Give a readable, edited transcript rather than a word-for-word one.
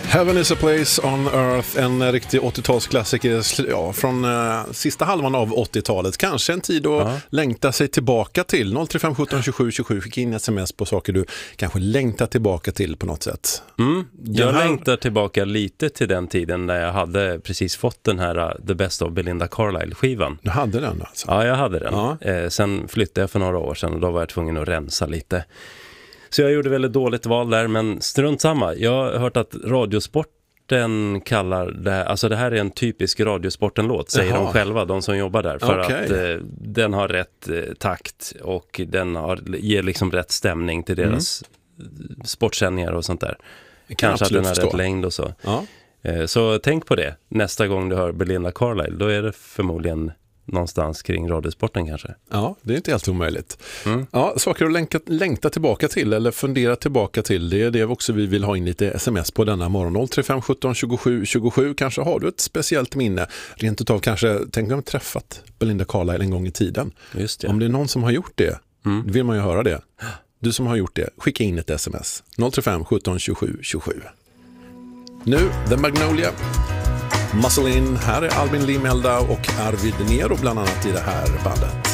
Heaven is a place on earth, en riktig 80-talsklassiker från sista halvan av 80-talet. Kanske en tid att längta sig tillbaka till. 035 17 27 27 fick in sms på saker du kanske längtar tillbaka till på något sätt. Jag längtar tillbaka lite till den tiden där jag hade precis fått den här The Best of Belinda Carlisle-skivan. Du hade den alltså? Ja, jag hade den. Sen flyttade jag för några år sedan och då var jag tvungen att rensa lite. Så jag gjorde väldigt dåligt val där, men strunt samma. Jag har hört att Radiosporten kallar det här, alltså det här är en typisk Radiosporten-låt, säger de själva, de som jobbar där. För att den har rätt takt och ger liksom rätt stämning till deras sportsändningar och sånt där. Kanske att den har rätt längd och så. Ja. Så tänk på det. Nästa gång du hör Belinda Carlisle, då är det förmodligen någonstans kring Radiosporten kanske. Ja, det är inte helt omöjligt. Ja, saker att längta tillbaka till eller fundera tillbaka till, det är det också vi vill ha in lite sms på denna morgon. 035 17 27 27. Kanske har du ett speciellt minne. Rent utav kanske, tänk om du träffat Belinda Carlisle en gång i tiden. Just det. Om det är någon som har gjort det, vill man ju höra det. Du som har gjort det, skicka in ett sms. 035 17 27 27. Nu, The Magnolia. Muscle In, här är Albin Limelda och Arvid Nero bland annat i det här bandet.